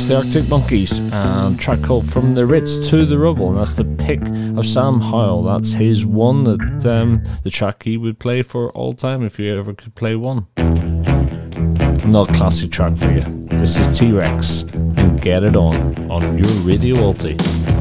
It's the Arctic Monkeys and a track called From the Ritz to the Rubble, and that's the pick of Sam Howell. That's his one, that the track he would play for all time if you ever could play one. Another classic track for you. This is T-Rex and Get It On your Radio Alti.